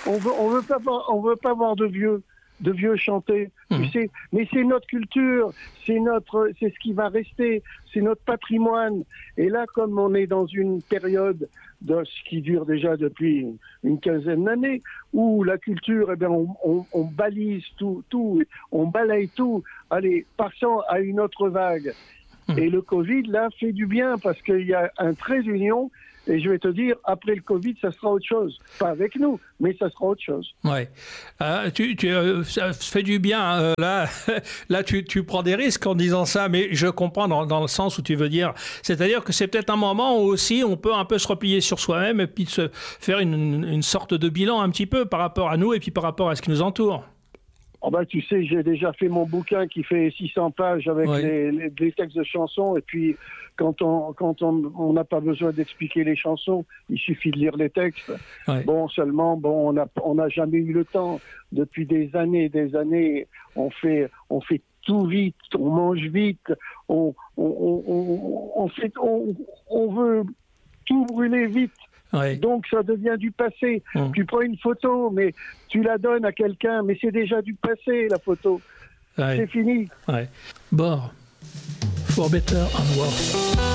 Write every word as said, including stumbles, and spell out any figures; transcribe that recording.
On veut, on veut pas voir, on veut pas voir de vieux, de vieux chanter. Mmh. Tu sais, mais c'est notre culture, c'est notre, c'est ce qui va rester, c'est notre patrimoine. Et là, comme on est dans une période de ce qui dure déjà depuis une quinzaine d'années, où la culture, eh bien, on, on, on balise tout, tout, on balaye tout. Allez, passons à une autre vague. Mmh. Et le Covid, là, fait du bien parce qu'il y a un trait d'union. Et je vais te dire, après le Covid, ça sera autre chose. Pas avec nous, mais ça sera autre chose. Ouais. Euh, tu, tu, euh, ça fait du bien. Euh, là, là tu, tu prends des risques en disant ça, mais je comprends dans, dans le sens où tu veux dire. C'est-à-dire que c'est peut-être un moment où aussi on peut un peu se replier sur soi-même et puis se faire une, une sorte de bilan un petit peu par rapport à nous et puis par rapport à ce qui nous entoure. Oh ben, tu sais, j'ai déjà fait mon bouquin qui fait six cents pages avec oui. les, les, les textes de chansons. Et puis, quand on quand on on n'a pas besoin d'expliquer les chansons, il suffit de lire les textes. Oui. Bon, seulement, bon, on n'a on n'a jamais eu le temps. Depuis des années, des années, on fait on fait tout vite, on mange vite, on on on on, on fait on, on veut tout brûler vite. Oui. Donc ça devient du passé. Mmh. Tu prends une photo, mais tu la donnes à quelqu'un, mais c'est déjà du passé, la photo. Oui. C'est fini. Oui. Bon, for better and worse.